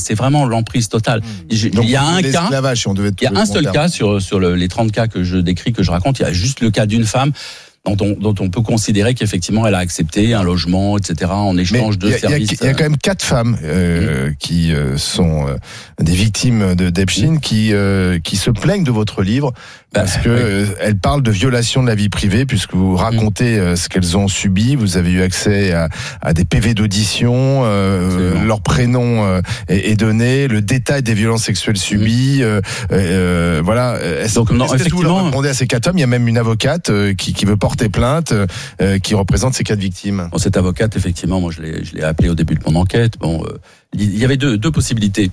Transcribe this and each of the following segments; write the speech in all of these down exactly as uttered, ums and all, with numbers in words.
c'est vraiment l'emprise totale. Mmh. Donc, il y a un cas, si on devait il y a un seul cas sur sur le, les trente cas que je décris, que je raconte. Il y a juste le cas d'une femme dont on, dont on peut considérer qu'effectivement elle a accepté un logement, et cetera, en échange de y a, services. Il y, y a quand même quatre femmes euh, mmh. qui euh, sont euh, des victimes de d'Epstein mmh. qui euh, qui se plaignent de votre livre parce bah, que oui. euh, elles parlent de violation de la vie privée, puisque vous racontez mmh. euh, ce qu'elles ont subi. Vous avez eu accès à, à des P V d'audition, euh, leur prénom euh, est, est donné, le détail des violences sexuelles subies. Mmh. Euh, euh, voilà. Est-ce, Donc non, est-ce que vous leur répondez à ces quatre hommes? Il y a même une avocate euh, qui, qui veut porter plainte, euh, qui représente ces quatre victimes. Bon, cette avocate, effectivement, moi je l'ai, je l'ai appelée au début de mon enquête. Bon, euh, il y avait deux, deux possibilités.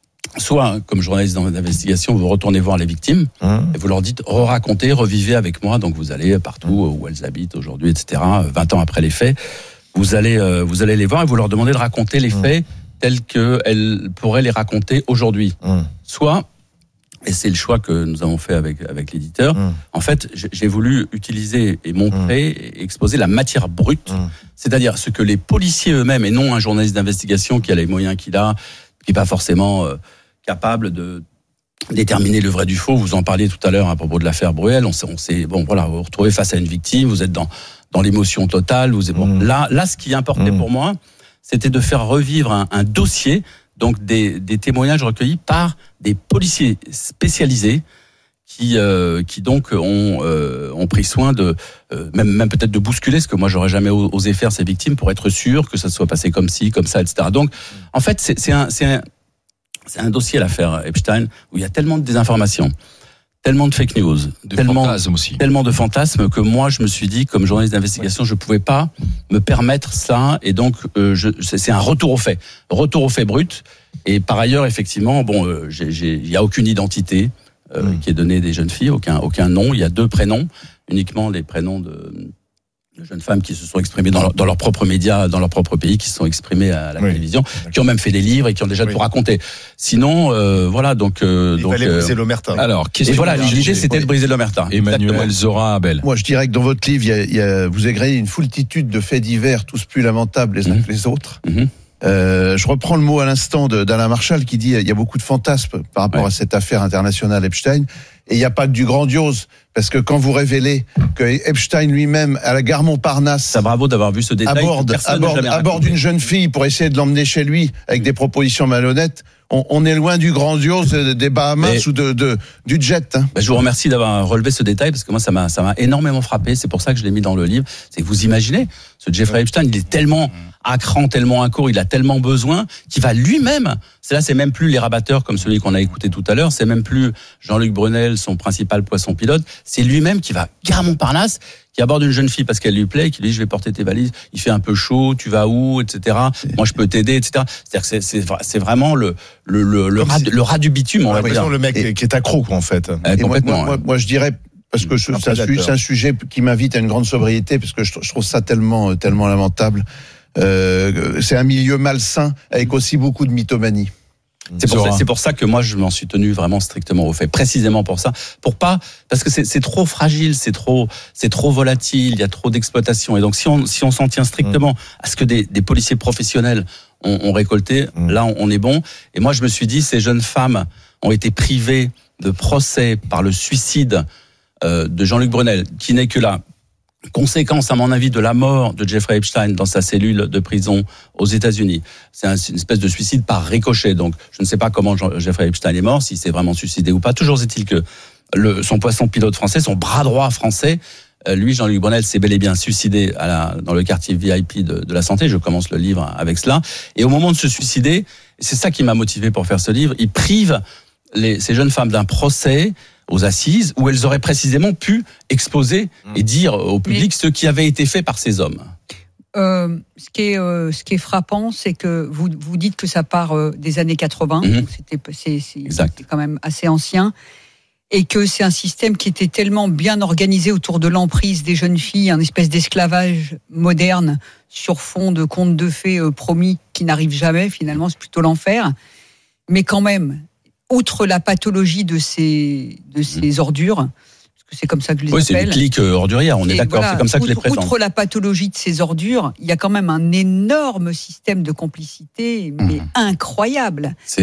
Soit, comme journaliste d'investigation, vous retournez voir les victimes mmh. et vous leur dites re-racontez, revivez avec moi. Donc vous allez partout mmh. où elles habitent aujourd'hui, et cetera. vingt ans après les faits, vous allez, euh, vous allez les voir et vous leur demandez de raconter les mmh. faits tels qu'elles pourraient les raconter aujourd'hui. Mmh. Soit, et c'est le choix que nous avons fait avec avec l'éditeur. Mmh. En fait, j'ai, j'ai voulu utiliser et montrer mmh. et exposer la matière brute, mmh. c'est-à-dire ce que les policiers eux-mêmes, et non un journaliste d'investigation qui a les moyens qu'il a, qui n'est pas forcément euh, capable de déterminer le vrai du faux. Vous en parliez tout à l'heure à propos de l'affaire Bruel. On s'est, on s'est bon voilà, vous vous retrouvez face à une victime, vous êtes dans dans l'émotion totale. Vous êtes, bon, mmh. là là, ce qui importait mmh. pour moi, c'était de faire revivre un, un dossier. Donc des, des témoignages recueillis par des policiers spécialisés qui euh, qui donc ont euh, ont pris soin de euh, même même peut-être de bousculer, ce que moi j'aurais jamais osé faire, ces victimes, pour être sûr que ça soit passé comme ci, comme ça, et cetera. Donc en fait c'est c'est un c'est un c'est un dossier, l'affaire Epstein, où il y a tellement de désinformation, tellement de fake news, de tellement, fantasmes aussi. tellement de fantasmes que moi je me suis dit, comme journaliste d'investigation, ouais. je pouvais pas me permettre ça, et donc euh, je, c'est, c'est un retour aux faits, retour aux faits bruts. Et par ailleurs, effectivement, bon, euh, j'ai, j'ai, il y a aucune identité euh, mmh. qui est donnée des jeunes filles, aucun, aucun nom. Il y a deux prénoms, uniquement les prénoms de, de jeunes femmes qui se sont exprimées dans, leur, dans leurs propres médias, dans leur propre pays, qui se sont exprimées à la oui. télévision, qui ont même fait des livres et qui ont déjà oui. tout raconté. Sinon, euh, voilà, donc... Euh, Il donc, fallait briser l'omerta. Alors, et voilà, l'idée, c'était de briser l'omerta. Emmanuel Zora Abel. Moi, je dirais que dans votre livre, il y a, il y a, vous agrégez une foultitude de faits divers, tous plus lamentables les uns mmh. que les autres. Mmh. Euh, je reprends le mot à l'instant de, d'Alain Marchal qui dit il y a beaucoup de fantasmes par rapport ouais. à cette affaire internationale Epstein, et il n'y a pas que du grandiose, parce que quand vous révélez que Epstein lui-même à la gare Montparnasse, ça, bravo d'avoir vu ce détail, aborde, aborde, aborde une jeune fille pour essayer de l'emmener chez lui avec des propositions malhonnêtes. On, on est loin du grandiose des Bahamas mais, ou de, de, du jet. Hein. Bah je vous remercie d'avoir relevé ce détail, parce que moi ça m'a, ça m'a énormément frappé. C'est pour ça que je l'ai mis dans le livre. C'est que vous imaginez, ce Jeffrey Epstein, il est tellement à cran, tellement à court, il a tellement besoin qu'il va lui-même. C'est là, c'est même plus les rabatteurs comme celui qu'on a écouté tout à l'heure. C'est même plus Jean-Luc Brunel, son principal poisson pilote. C'est lui-même qui va gare Montparnasse, qui aborde une jeune fille parce qu'elle lui plaît, qui lui dit je vais porter tes valises. Il fait un peu chaud, tu vas où, et cetera. Moi je peux t'aider, et cetera. C'est-à-dire que c'est c'est, c'est vraiment le le le le rat, le rat du bitume. On va dire. Le mec et, qui est accro quoi en fait. Euh, complètement. Moi, moi, moi je dirais. Parce que je, ça, c'est un sujet qui m'invite à une grande sobriété, parce que je, je trouve ça tellement tellement lamentable. Euh, c'est un milieu malsain avec aussi beaucoup de mythomanie. C'est pour, ça, c'est pour ça que moi je m'en suis tenu vraiment strictement au fait, précisément pour ça, pour pas, parce que c'est, c'est trop fragile, c'est trop, c'est trop volatile, il y a trop d'exploitation, et donc si on si on s'en tient strictement mmh. à ce que des, des policiers professionnels ont, ont récolté, mmh. là on, on est bon. Et moi je me suis dit, ces jeunes femmes ont été privées de procès par le suicide euh, de Jean-Luc Brunel, qui n'est que la conséquence, à mon avis, de la mort de Jeffrey Epstein dans sa cellule de prison aux États-Unis. C'est un, une espèce de suicide par ricochet. Donc, je ne sais pas comment Jean, Jeffrey Epstein est mort, s'il s'est vraiment suicidé ou pas. Toujours est-il que le, son poisson pilote français, son bras droit français, euh, lui, Jean-Luc Brunel, s'est bel et bien suicidé à la, dans le quartier V I P de, de la santé. Je commence le livre avec cela. Et au moment de se suicider, c'est ça qui m'a motivé pour faire ce livre, il prive les, ces jeunes femmes d'un procès aux assises, où elles auraient précisément pu exposer et dire au public Mais... ce qui avait été fait par ces hommes. Euh, ce qui est euh, ce qui est frappant, c'est que vous vous dites que ça part euh, des années quatre-vingts, mm-hmm. donc c'était c'est, c'est, c'était quand même assez ancien, et que c'est un système qui était tellement bien organisé autour de l'emprise des jeunes filles, un espèce d'esclavage moderne sur fond de contes de fées euh, promis qui n'arrivent jamais. Finalement, c'est plutôt l'enfer. Mais quand même, outre la pathologie de ces, de ces ordures, parce que c'est comme ça que je les oui, appelle. Oui, c'est du clic ordurière, on est d'accord, voilà, c'est comme ça que je les présente. Outre la pathologie de ces ordures, il y a quand même un énorme système de complicité, mais mmh. incroyable. C'est